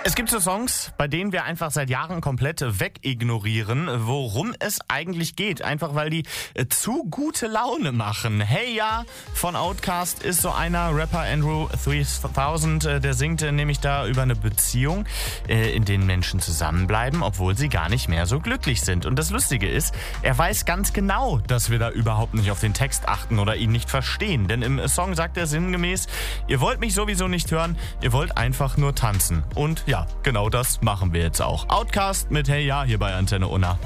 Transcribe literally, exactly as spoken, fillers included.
Es gibt so Songs, bei denen wir einfach seit Jahren komplett wegignorieren, worum es eigentlich geht. Einfach weil die äh, zu gute Laune machen. Hey Ja von Outkast ist so einer. Rapper Andrew dreitausend, äh, der singt äh, nämlich da über eine Beziehung, äh, in denen Menschen zusammenbleiben, obwohl sie gar nicht mehr so glücklich sind. Und das Lustige ist, er weiß ganz genau, dass wir da überhaupt nicht auf den Text achten oder ihn nicht verstehen. Denn im Song sagt er sinngemäß, ihr wollt mich sowieso nicht hören, ihr wollt einfach nur tanzen. Und ja, genau das machen wir jetzt auch. Outkast mit Hey Ja hier bei Antenne Unna.